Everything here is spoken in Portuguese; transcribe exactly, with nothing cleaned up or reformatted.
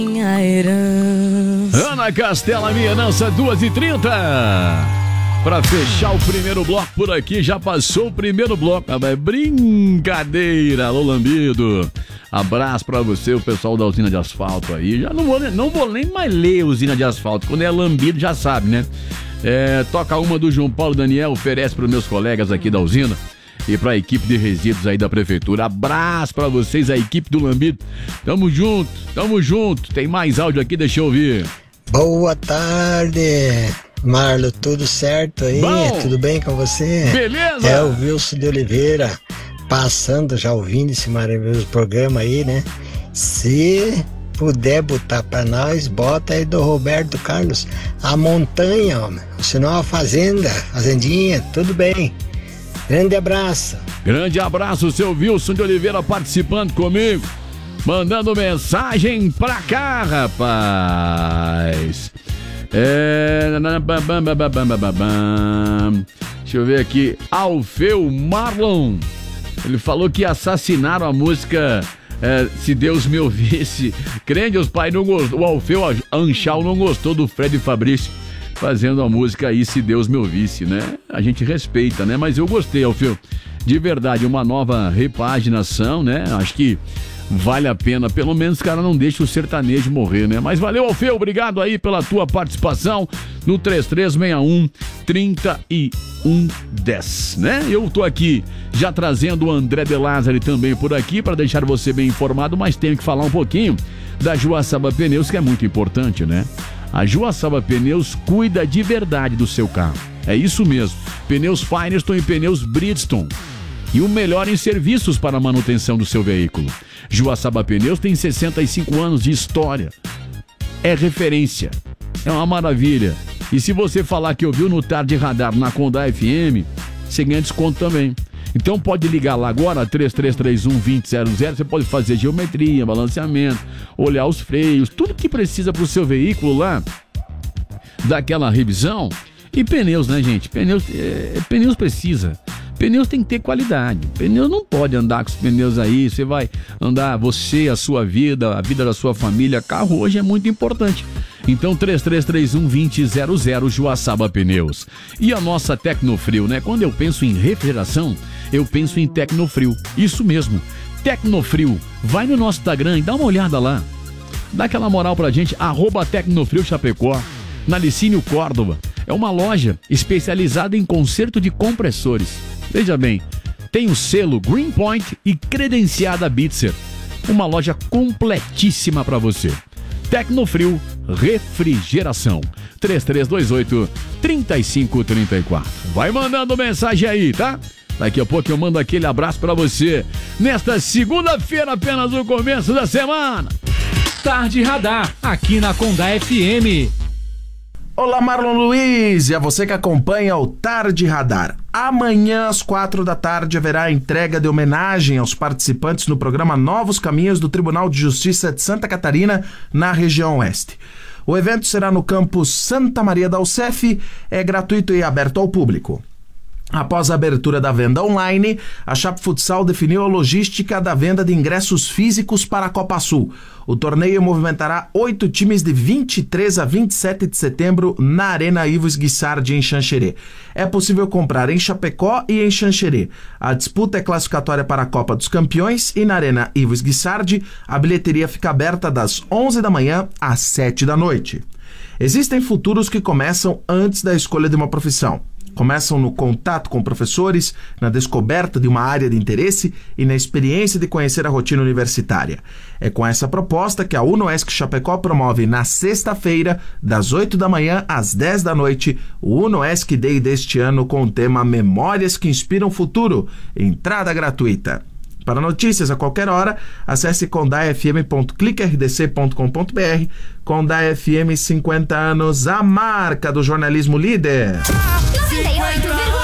Minha herança. Ana Castela, minha herança, duas e trinta. Pra fechar o primeiro bloco por aqui, já passou o primeiro bloco. Ah, é brincadeira, alô Lambido. Abraço pra você, o pessoal da usina de asfalto aí. Já não vou, não vou nem mais ler usina de asfalto. Quando é Lambido, já sabe, né? É, toca uma do João Paulo Daniel, oferece pros meus colegas aqui da usina e pra equipe de resíduos aí da prefeitura. Abraço pra vocês, a equipe do Lambido. Tamo junto, tamo junto. Tem mais áudio aqui, deixa eu ouvir. Boa tarde, Marlo, tudo certo aí? Bom, tudo bem com você? Beleza! É o Wilson de Oliveira, passando, já ouvindo esse maravilhoso programa aí, né? Se puder botar pra nós, bota aí do Roberto Carlos, A Montanha, homem. Senão a Fazenda, Fazendinha, tudo bem. Grande abraço. Grande abraço, seu Wilson de Oliveira participando comigo, mandando mensagem pra cá, rapaz. É... Deixa eu ver aqui. Alfeu Marlon, ele falou que assassinaram a música é, Se Deus Me Ouvisse. Crente, os pais não gostou. O Alfeu Anchal não gostou do Fred Fabrício fazendo a música aí Se Deus Me Ouvisse, né? A gente respeita, né? Mas eu gostei, Alfeu. De verdade, uma nova repaginação, né? Acho que vale a pena. Pelo menos o cara não deixa o sertanejo morrer, né? Mas valeu, Alfeu. Obrigado aí pela tua participação no três três seis um, três um um zero, né? Eu tô aqui já trazendo o André De Lázari também por aqui para deixar você bem informado, mas tenho que falar um pouquinho da Joaçaba Pneus, que é muito importante, né? A Joaçaba Pneus cuida de verdade do seu carro. É isso mesmo. Pneus Firestone e pneus Bridgestone. E o melhor em serviços para a manutenção do seu veículo. Joaçaba Pneus tem sessenta e cinco anos de história. É referência. É uma maravilha. E se você falar que ouviu no Tarde Radar na Condá F M, você ganha desconto também. Então pode ligar lá agora, três três três um, dois zero zero zero. Você pode fazer geometria, balanceamento, olhar os freios, tudo que precisa para o seu veículo lá, daquela revisão. E pneus, né, gente? Pneus, é, pneus precisa. Pneus tem que ter qualidade. Pneus não pode andar com os pneus aí. Você vai andar, você, a sua vida, a vida da sua família. Carro hoje é muito importante. Então, três três três um, dois zero zero, Joaçaba Pneus. E a nossa Tecnofrio, né? Quando eu penso em refrigeração, eu penso em Tecnofrio. Isso mesmo, Tecnofrio. Vai no nosso Instagram e dá uma olhada lá. Dá aquela moral pra gente, arroba Tecnofrio Chapecó, na Licínio Córdoba. É uma loja especializada em conserto de compressores. Veja bem, tem o selo Greenpoint e credenciada Bitzer. Uma loja completíssima para você. Tecnofrio Refrigeração. três três dois oito, três cinco três quatro. Vai mandando mensagem aí, tá? Daqui a pouco eu mando aquele abraço para você. Nesta segunda-feira, apenas o começo da semana. Tarde Radar, aqui na Condá F M. Olá, Marlon Luiz, e a você que acompanha o Tarde Radar. Amanhã, às quatro da tarde, haverá a entrega de homenagem aos participantes no programa Novos Caminhos do Tribunal de Justiça de Santa Catarina, na região oeste. O evento será no campus Santa Maria da Alcef, é gratuito e aberto ao público. Após a abertura da venda online, a Chape Futsal definiu a logística da venda de ingressos físicos para a Copa Sul. O torneio movimentará oito times de vinte e três a vinte e sete de setembro na Arena Ivo Esguiçardi, em Xanxerê. É possível comprar em Chapecó e em Xanxerê. A disputa é classificatória para a Copa dos Campeões e na Arena Ivo Esguiçardi a bilheteria fica aberta das onze da manhã às sete da noite. Existem futuros que começam antes da escolha de uma profissão. Começam no contato com professores, na descoberta de uma área de interesse e na experiência de conhecer a rotina universitária. É com essa proposta que a UNOESC Chapecó promove na sexta-feira, das oito da manhã às dez da noite, o UNOESC Day deste ano com o tema Memórias que Inspiram o Futuro, entrada gratuita. Para notícias a qualquer hora, acesse condá f m ponto clique r d c ponto com ponto b r. Condá F M, cinquenta anos, a marca do jornalismo líder. noventa e oito